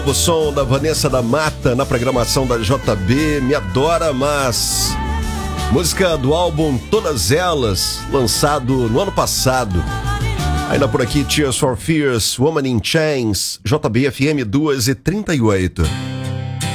O som da Vanessa da Mata na programação da JB, Me Adora Mas. Música do álbum Todas Elas, lançado no ano passado. Ainda por aqui, Tears for Fears, Woman in Chains, JB FM 2h38.